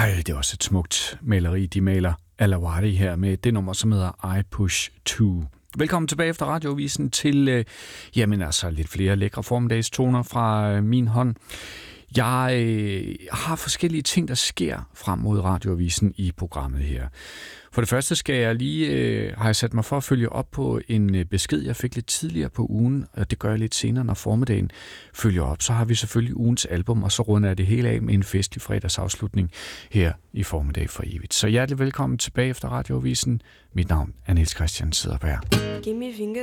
Ej, det er også et smukt maleri, de maler Al-Awadi her med det nummer, som hedder I Push 2. Velkommen tilbage efter Radioavisen til, lidt flere lækre formiddagstoner fra min hånd. Jeg har forskellige ting, der sker frem mod Radioavisen i programmet her. For det første skal jeg har jeg sat mig for at følge op på en besked, jeg fik lidt tidligere på ugen, og det gør jeg lidt senere, når formiddagen følger op. Så har vi selvfølgelig ugens album, og så runder jeg det hele af med en festlig fredagsafslutning her i Formiddag for evigt. Så hjertelig velkommen tilbage efter Radioavisen. Mit navn er Niels Christian Cederberg. Give me finger